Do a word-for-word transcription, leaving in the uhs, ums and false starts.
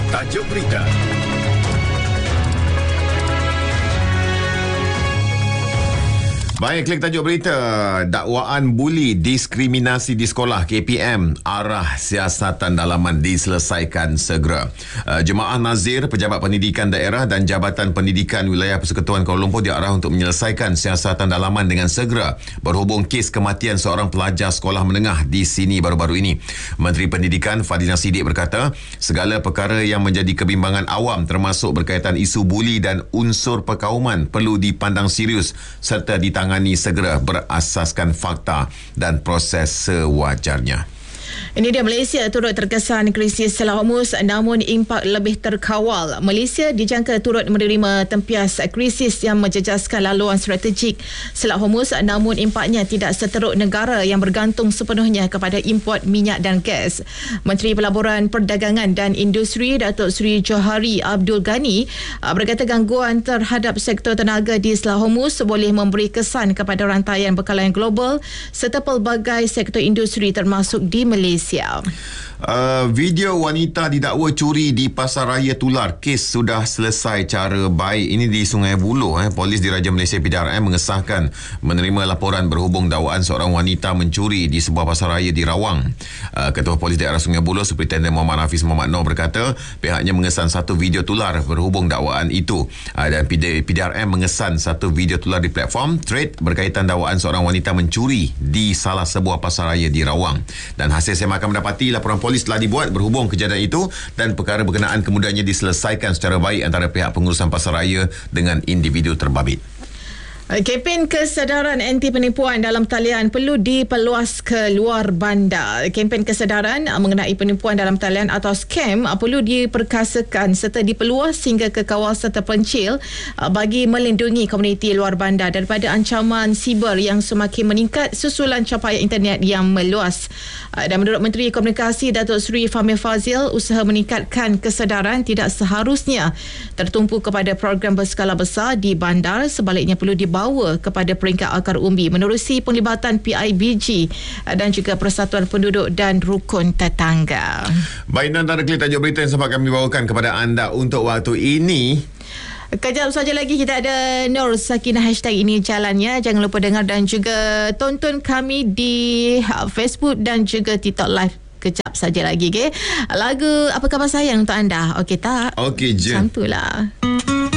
Tajuk berita. Baik, klik tajuk berita. Dakwaan buli diskriminasi di sekolah K P M, arah siasatan dalaman diselesaikan segera. Uh, Jemaah Nazir, Pejabat Pendidikan Daerah dan Jabatan Pendidikan Wilayah Persekutuan Kuala Lumpur diarah untuk menyelesaikan siasatan dalaman dengan segera berhubung kes kematian seorang pelajar sekolah menengah di sini baru-baru ini. Menteri Pendidikan Fadhina Siddiq berkata, segala perkara yang menjadi kebimbangan awam termasuk berkaitan isu buli dan unsur perkauman perlu dipandang serius serta ditangani tangani segera berasaskan fakta dan proses sewajarnya. Ini dia, Malaysia turut terkesan krisis Selat Hormuz namun impak lebih terkawal. Malaysia dijangka turut menerima tempias krisis yang menjejaskan laluan strategik Selat Hormuz namun impaknya tidak seteruk negara yang bergantung sepenuhnya kepada import minyak dan gas. Menteri Pelaburan Perdagangan dan Industri Datuk Seri Johari Abdul Ghani berkata gangguan terhadap sektor tenaga di Selat Hormuz boleh memberi kesan kepada rantaian bekalan global serta pelbagai sektor industri termasuk di Malaysia. Uh, video wanita didakwa curi di Pasaraya Tular. Kes sudah selesai cara baik. Ini di Sungai Buloh. Eh. Polis Diraja Malaysia P D R M mengesahkan menerima laporan berhubung dakwaan seorang wanita mencuri di sebuah pasaraya di Rawang. Uh, Ketua Polis Daerah Sungai Buloh Superintendent Muhammad Hafiz Muhammad Noor berkata pihaknya mengesan satu video tular berhubung dakwaan itu. Uh, dan P D R M mengesan satu video tular di platform Thread berkaitan dakwaan seorang wanita mencuri di salah sebuah pasaraya di Rawang. Dan hasil saya akan mendapati laporan polis telah dibuat berhubung kejadian itu dan perkara berkenaan kemudiannya diselesaikan secara baik antara pihak pengurusan pasaraya dengan individu terbabit. Kempen kesedaran anti penipuan dalam talian perlu diperluas ke luar bandar. Kempen kesedaran mengenai penipuan dalam talian atau scam perlu diperkasakan serta diperluas hingga ke kawasan terpencil bagi melindungi komuniti luar bandar daripada ancaman siber yang semakin meningkat susulan capaian internet yang meluas. Dan menurut Menteri Komunikasi Datuk Seri Fahmi Fazil, usaha meningkatkan kesedaran tidak seharusnya tertumpu kepada program berskala besar di bandar, sebaliknya perlu dibawa bawa kepada peringkat akar umbi menerusi penglibatan P I B G dan juga Persatuan Penduduk dan Rukun Tetangga. Baik, antara klik tajuk berita yang sempat kami bawakan kepada anda untuk waktu ini. Kejap saja lagi kita ada Nur Sakinah hashtag ini jalannya. Jangan lupa dengar dan juga tonton kami di Facebook dan juga TikTok live. Kejap saja lagi, okay? Lagu Apa Khabar Sayang untuk anda. Okey tak? Okey je. Santulah.